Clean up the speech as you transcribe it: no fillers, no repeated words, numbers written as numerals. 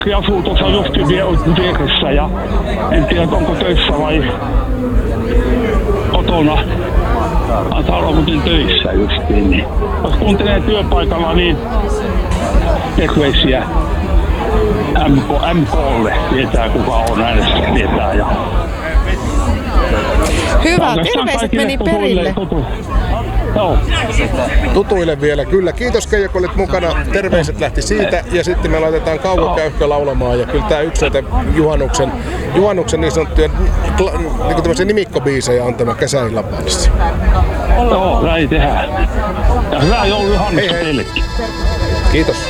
asuu tuossa justiin vieressä ja en tiedä onko töissä vai kotona. Antaa olla muuten töissä justiin. Niin. Jos kuuntelee työpaikalla, niin terveisiä MKlle. Tietää kuka on äänestä, tietää. Ja hyvä, terveiset meni perille. Joo. Tutuille vielä, kyllä. Kiitos Keijo, kun olit mukana. Terveiset lähti siitä ja sitten me laitetaan Kaukokäyhkö laulamaan ja kyllä tää yksi juhannuksen niin sanottuja niin tämmöisiä nimikkobiisejä on tämä kesäillan välissä. Joo, näin tehdään. Ja hyvää joulujuhannusta teillekin. Kiitos.